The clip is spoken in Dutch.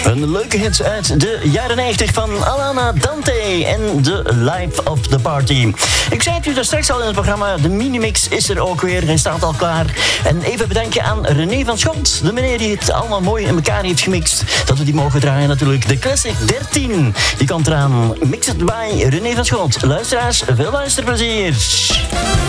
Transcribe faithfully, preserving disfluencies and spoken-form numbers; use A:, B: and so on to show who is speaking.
A: Een leuke hit uit de jaren negentig van Alana Dante en The Life of the Party. Ik zei het u daar straks al in het programma, de minimix is er ook weer, hij staat al klaar. En even bedanken aan René van Schot, de meneer die het allemaal mooi in elkaar heeft gemixt. Dat we die mogen draaien natuurlijk. De Classic dertien, die komt eraan. Mixed by René van Schot. Luisteraars, veel luisterplezier.